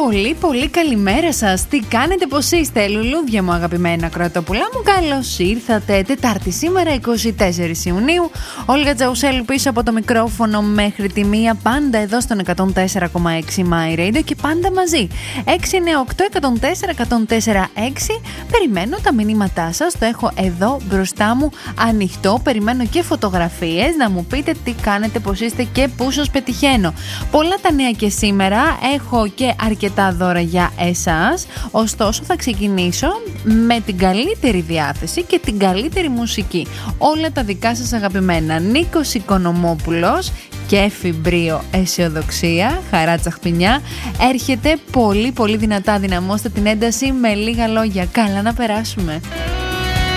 πολύ καλημέρα σας. Τι κάνετε, πώς είστε, λουλούδια μου αγαπημένα κρατόπουλά μου? Καλώς ήρθατε. Τετάρτη σήμερα, 24 Ιουνίου. Όλγα Τζαουσέλου πίσω από το μικρόφωνο μέχρι τη μία. Πάντα εδώ στον 104,6 My Radio και πάντα μαζί. 698-104-104-6. Περιμένω τα μηνύματά σας. Το έχω εδώ μπροστά μου ανοιχτό. Περιμένω και φωτογραφίες να μου πείτε τι κάνετε, πώς είστε και πού σας πετυχαίνω. Πολλά τα νέα και σήμερα. Έχω και αρκετά δώρα για εσάς. Ωστόσο θα ξεκινήσω με την καλύτερη διάθεση και την καλύτερη μουσική. Όλα τα δικά σας αγαπημένα. Νίκος Οικονομόπουλος και Φιμπρίο Αισιοδοξία, χαρά τσαχπινιά. Έρχεται πολύ δυνατά. Δυναμώστε την ένταση με λίγα λόγια. Καλά να περάσουμε.